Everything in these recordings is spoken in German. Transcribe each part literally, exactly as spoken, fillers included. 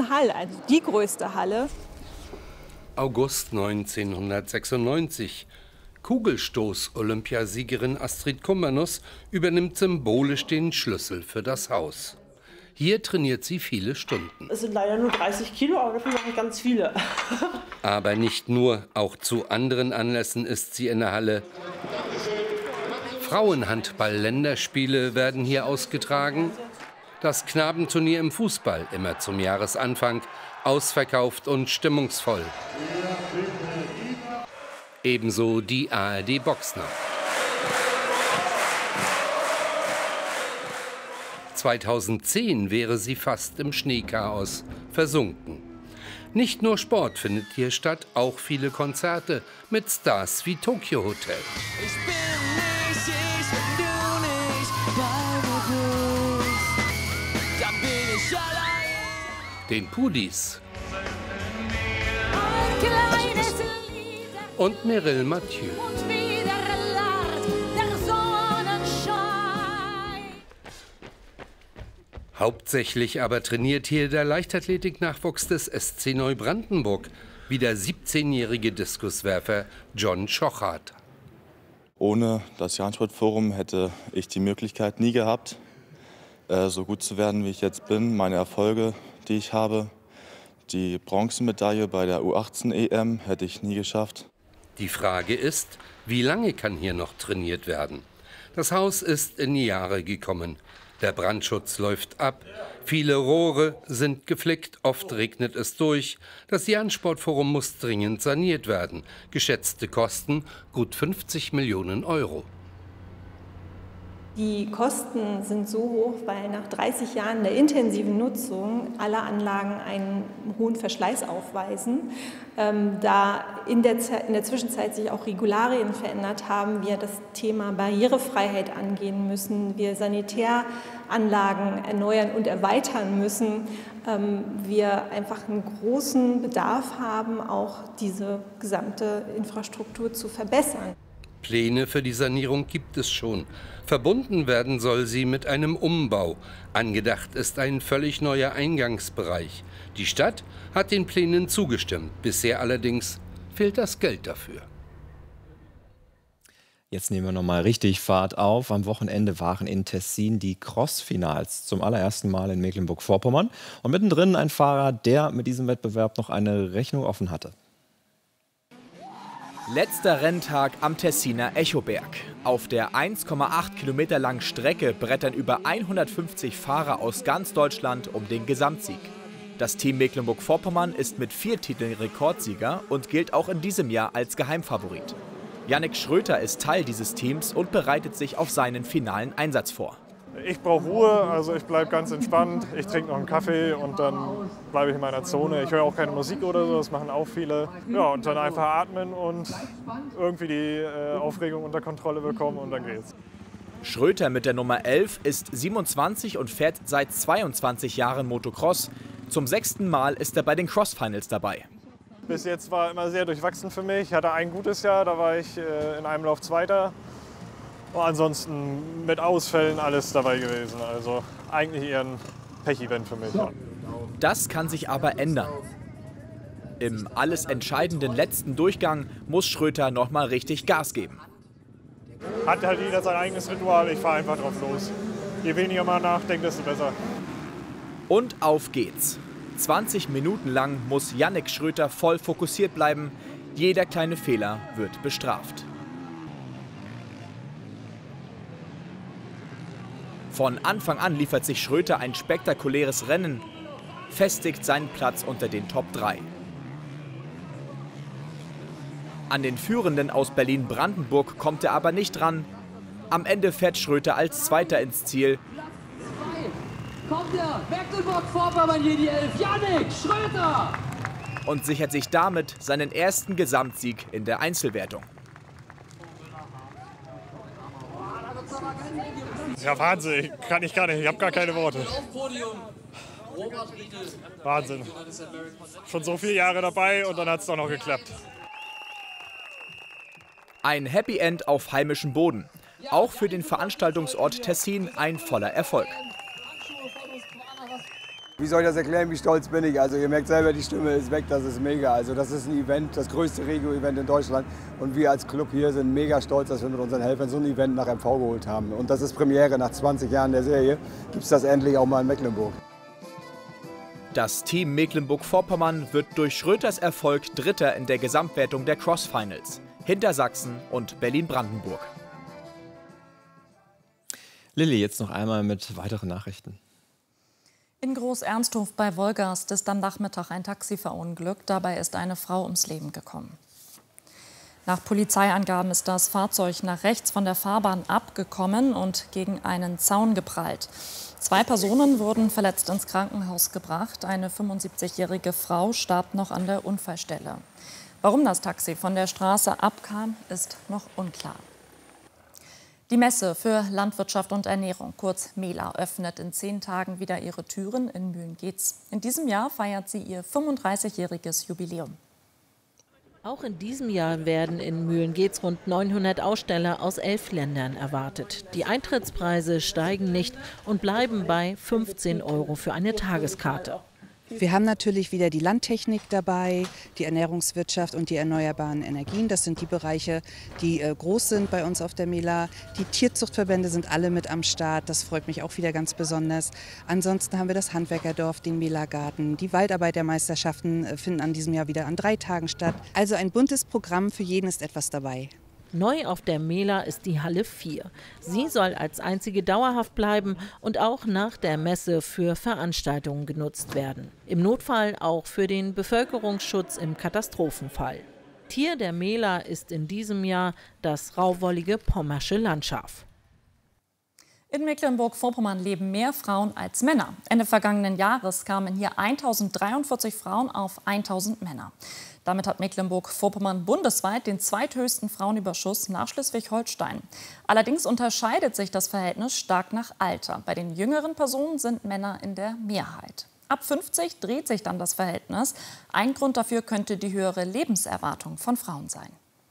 größten Halle, also die größte Halle. August neunzehnhundertsechsundneunzig. Kugelstoß-Olympiasiegerin Astrid Kummernuss übernimmt symbolisch den Schlüssel für das Haus. Hier trainiert sie viele Stunden. Es sind leider nur dreißig Kilo, aber dafür mache ich ganz viele. Aber nicht nur, auch zu anderen Anlässen ist sie in der Halle. Frauenhandball-Länderspiele werden hier ausgetragen. Das Knabenturnier im Fußball, immer zum Jahresanfang, ausverkauft und stimmungsvoll. Ebenso die A R D-Boxnacht. zweitausendzehn wäre sie fast im Schneechaos versunken. Nicht nur Sport findet hier statt, auch viele Konzerte mit Stars wie Tokyo Hotel. Ich bin nicht ich, wenn du nicht bei mir bist. Dann bin ich allein. Den Pudis. Ein kleines Lied. Und Meryl Mathieu. Und wieder lacht der Sonnenschein. Hauptsächlich aber trainiert hier der Leichtathletik-Nachwuchs des S C Neubrandenburg, wie der siebzehnjährige Diskuswerfer John Schochart. Ohne das Jahrensportforum hätte ich die Möglichkeit nie gehabt, so gut zu werden, wie ich jetzt bin. Meine Erfolge, die ich habe, die Bronzemedaille bei der U achtzehn E M hätte ich nie geschafft. Die Frage ist, wie lange kann hier noch trainiert werden? Das Haus ist in die Jahre gekommen. Der Brandschutz läuft ab, viele Rohre sind geflickt, oft regnet es durch. Das Jahrensportforum muss dringend saniert werden. Geschätzte Kosten gut fünfzig Millionen Euro. Die Kosten sind so hoch, weil nach dreißig Jahren der intensiven Nutzung alle Anlagen einen hohen Verschleiß aufweisen. Ähm, da in der, in der Zwischenzeit sich auch Regularien verändert haben, wir das Thema Barrierefreiheit angehen müssen, wir Sanitäranlagen erneuern und erweitern müssen, ähm, wir einfach einen großen Bedarf haben, auch diese gesamte Infrastruktur zu verbessern. Pläne für die Sanierung gibt es schon. Verbunden werden soll sie mit einem Umbau. Angedacht ist ein völlig neuer Eingangsbereich. Die Stadt hat den Plänen zugestimmt. Bisher allerdings fehlt das Geld dafür. Jetzt nehmen wir noch mal richtig Fahrt auf. Am Wochenende waren in Tessin die Cross-Finals zum allerersten Mal in Mecklenburg-Vorpommern. Und mittendrin ein Fahrer, der mit diesem Wettbewerb noch eine Rechnung offen hatte. Letzter Renntag am Tessiner Echoberg. Auf der eins Komma acht Kilometer langen Strecke brettern über hundertfünfzig Fahrer aus ganz Deutschland um den Gesamtsieg. Das Team Mecklenburg-Vorpommern ist mit vier Titeln Rekordsieger und gilt auch in diesem Jahr als Geheimfavorit. Yannick Schröter ist Teil dieses Teams und bereitet sich auf seinen finalen Einsatz vor. Ich brauche Ruhe, also ich bleibe ganz entspannt. Ich trinke noch einen Kaffee und dann bleibe ich in meiner Zone. Ich höre auch keine Musik oder so, das machen auch viele. Ja, und dann einfach atmen und irgendwie die äh, Aufregung unter Kontrolle bekommen und dann geht's. Schröter mit der Nummer elf ist siebenundzwanzig und fährt seit zweiundzwanzig Jahren Motocross. Zum sechsten Mal ist er bei den Cross-Finals dabei. Bis jetzt war immer sehr durchwachsen für mich. Ich hatte ein gutes Jahr, da war ich äh, in einem Lauf Zweiter. Und ansonsten mit Ausfällen alles dabei gewesen. Also eigentlich eher ein Pech-Event für mich. Ja. Das kann sich aber ändern. Im alles entscheidenden letzten Durchgang muss Schröter noch mal richtig Gas geben. Hat halt jeder sein eigenes Ritual, ich fahre einfach drauf los. Je weniger man nachdenkt, desto besser. Und auf geht's. zwanzig Minuten lang muss Yannick Schröter voll fokussiert bleiben. Jeder kleine Fehler wird bestraft. Von Anfang an liefert sich Schröter ein spektakuläres Rennen, festigt seinen Platz unter den Top drei. An den Führenden aus Berlin-Brandenburg kommt er aber nicht ran. Am Ende fährt Schröter als Zweiter ins Ziel. Kommt der Mecklenburg-Vorpommern hier die elf, Yannick Schröter! Und sichert sich damit seinen ersten Gesamtsieg in der Einzelwertung. Ja, Wahnsinn, kann ich gar nicht, ich habe gar keine Worte. Wahnsinn. Schon so viele Jahre dabei und dann hat es doch noch geklappt. Ein Happy End auf heimischem Boden. Auch für den Veranstaltungsort Tessin ein voller Erfolg. Wie soll ich das erklären, wie stolz bin ich? Also ihr merkt selber, die Stimme ist weg, das ist mega. Also das ist ein Event, das größte Regio-Event in Deutschland. Und wir als Club hier sind mega stolz, dass wir mit unseren Helfern so ein Event nach M V geholt haben. Und das ist Premiere nach zwanzig Jahren der Serie. Gibt es das endlich auch mal in Mecklenburg. Das Team Mecklenburg-Vorpommern wird durch Schröters Erfolg Dritter in der Gesamtwertung der Cross-Finals. Hinter Sachsen und Berlin-Brandenburg. Lilly, jetzt noch einmal mit weiteren Nachrichten. In Groß-Ernsthof bei Wolgast ist am Nachmittag ein Taxi verunglückt. Dabei ist eine Frau ums Leben gekommen. Nach Polizeiangaben ist das Fahrzeug nach rechts von der Fahrbahn abgekommen und gegen einen Zaun geprallt. Zwei Personen wurden verletzt ins Krankenhaus gebracht. Eine fünfundsiebzigjährige Frau starb noch an der Unfallstelle. Warum das Taxi von der Straße abkam, ist noch unklar. Die Messe für Landwirtschaft und Ernährung, kurz MELA, öffnet in zehn Tagen wieder ihre Türen in Mühlengeetz. In diesem Jahr feiert sie ihr fünfunddreißigjähriges Jubiläum. Auch in diesem Jahr werden in Mühlengeetz rund neunhundert Aussteller aus elf Ländern erwartet. Die Eintrittspreise steigen nicht und bleiben bei fünfzehn Euro für eine Tageskarte. Wir haben natürlich wieder die Landtechnik dabei, die Ernährungswirtschaft und die erneuerbaren Energien. Das sind die Bereiche, die äh, groß sind bei uns auf der MELA. Die Tierzuchtverbände sind alle mit am Start. Das freut mich auch wieder ganz besonders. Ansonsten haben wir das Handwerkerdorf, den MELA-Garten. Die Waldarbeitermeisterschaften äh, finden an diesem Jahr wieder an drei Tagen statt. Also ein buntes Programm, für jeden ist etwas dabei. Neu auf der MELA ist die Halle vier. Sie soll als einzige dauerhaft bleiben und auch nach der Messe für Veranstaltungen genutzt werden. Im Notfall auch für den Bevölkerungsschutz im Katastrophenfall. Tier der MELA ist in diesem Jahr das rauwollige pommersche Landschaf. In Mecklenburg-Vorpommern leben mehr Frauen als Männer. Ende vergangenen Jahres kamen hier eintausenddreiundvierzig Frauen auf eintausend Männer. Damit hat Mecklenburg-Vorpommern bundesweit den zweithöchsten Frauenüberschuss nach Schleswig-Holstein. Allerdings unterscheidet sich das Verhältnis stark nach Alter. Bei den jüngeren Personen sind Männer in der Mehrheit. Ab fünfzig dreht sich dann das Verhältnis. Ein Grund dafür könnte die höhere Lebenserwartung von Frauen sein.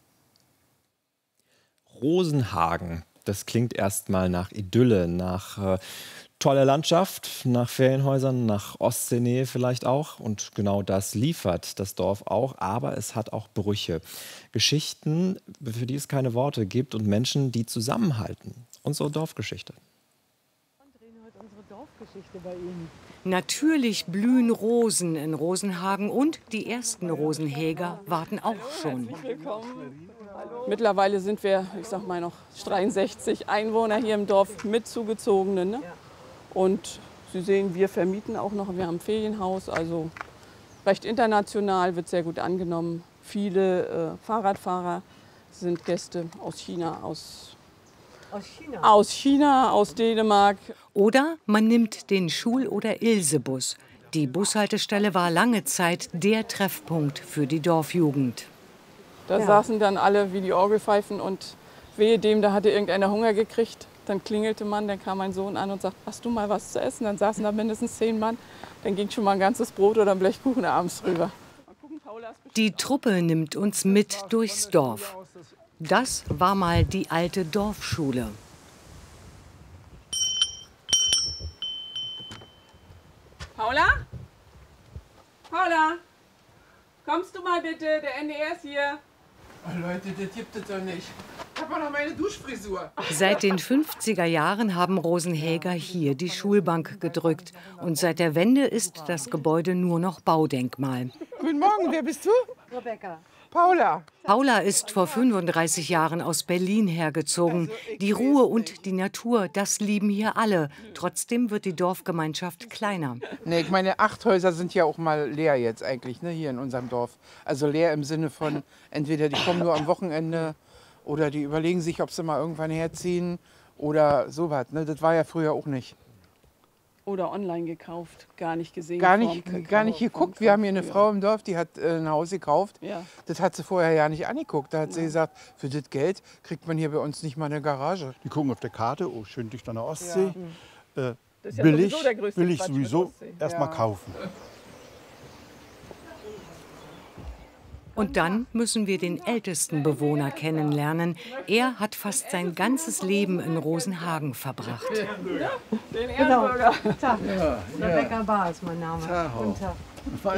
Rosenhagen, das klingt erstmal nach Idylle, nach äh, toller Landschaft, nach Ferienhäusern, nach Ostseenähe vielleicht auch. Und genau das liefert das Dorf auch, aber es hat auch Brüche. Geschichten, für die es keine Worte gibt und Menschen, die zusammenhalten. Unsere Dorfgeschichte. Natürlich blühen Rosen in Rosenhagen und die ersten Rosenhäger warten auch schon. Mittlerweile sind wir, ich sag mal, noch dreiundsechzig Einwohner hier im Dorf mit Zugezogenen. Ne? Und Sie sehen, wir vermieten auch noch, wir haben ein Ferienhaus, also recht international, wird sehr gut angenommen. Viele äh, Fahrradfahrer sind Gäste aus China, aus, aus China, aus China, aus Dänemark. Oder man nimmt den Schul- oder Ilse-Bus. Die Bushaltestelle war lange Zeit der Treffpunkt für die Dorfjugend. Da ja. saßen dann alle wie die Orgelpfeifen und wehe dem, da hatte irgendeiner Hunger gekriegt. Dann klingelte man, dann kam mein Sohn an und sagte, hast du mal was zu essen? Dann saßen da mindestens zehn Mann. Dann ging schon mal ein ganzes Brot oder ein Blechkuchen abends rüber. Die Truppe nimmt uns mit durchs Dorf. Das war mal die alte Dorfschule. Paula? Paula? Kommst du mal bitte? Der N D R ist hier. Oh Leute, das gibt es doch nicht. Ich habe noch meine Duschfrisur. Seit den fünfziger Jahren haben Rosenhäger hier die Schulbank gedrückt. Und seit der Wende ist das Gebäude nur noch Baudenkmal. Guten Morgen, wer bist du? Rebecca. Paula. Paula ist vor fünfunddreißig Jahren aus Berlin hergezogen. Die Ruhe und die Natur, das lieben hier alle. Trotzdem wird die Dorfgemeinschaft kleiner. Nee, ich meine, acht Häuser sind ja auch mal leer jetzt eigentlich, ne, hier in unserem Dorf. Also leer im Sinne von, entweder die kommen nur am Wochenende oder die überlegen sich, ob sie mal irgendwann herziehen oder sowas. Ne? Das war ja früher auch nicht. Oder online gekauft, gar nicht gesehen. Gar nicht, gar nicht geguckt. Wir haben hier eine Frau im Dorf, die hat äh, ein Haus gekauft. Ja. Das hat sie vorher ja nicht angeguckt. Da hat sie gesagt, für das Geld kriegt man hier bei uns nicht mal eine Garage. Die gucken auf der Karte, oh, schön dicht an der Ostsee. Ja. Äh, das ist ja billig, sowieso der größte billig Quatsch sowieso mit Ostsee. erstmal Ja. kaufen. Und dann müssen wir den ältesten Bewohner kennenlernen. Er hat fast sein ganzes Leben in Rosenhagen verbracht. Den Ehrenbürger. Tag. Ja, Rebecca Bahr ist mein Name. Tag. Guten Tag. Was